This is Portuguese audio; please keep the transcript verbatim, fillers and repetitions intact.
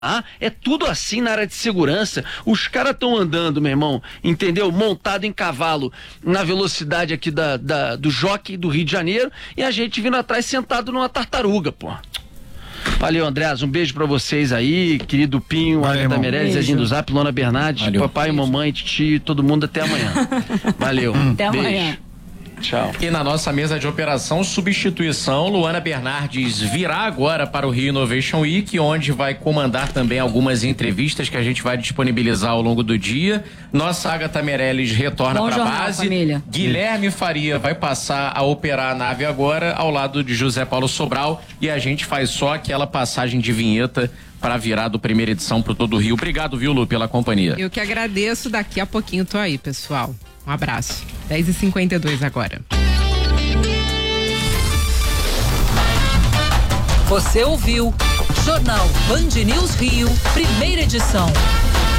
Ah, é tudo assim na área de segurança. Os caras estão andando, meu irmão, entendeu? Montado em cavalo na velocidade aqui da, da, do Jockey do Rio de Janeiro e a gente vindo atrás sentado numa tartaruga, pô. Valeu, Andréas, um beijo pra vocês aí, querido Pinho, Agatha Meirelles, Zezinho do Zap, Lona Bernardes, Valeu. Papai, beijo. Mamãe, titi, todo mundo, até amanhã. Valeu. Até beijo. amanhã. Tchau. E na nossa mesa de operação, substituição, Luana Bernardes virá agora para o Rio Innovation Week, onde vai comandar também algumas entrevistas que a gente vai disponibilizar ao longo do dia. Nossa Agatha Meirelles retorna para a base. Família. Guilherme Faria vai passar a operar a nave agora, ao lado de José Paulo Sobral, e a gente faz só aquela passagem de vinheta para virar do primeira edição para todo o Rio. Obrigado, viu, Lu, pela companhia. Eu que agradeço, daqui a pouquinho tô aí, pessoal. Um abraço. dez e cinquenta e dois agora. Você ouviu Jornal Band News Rio, primeira edição.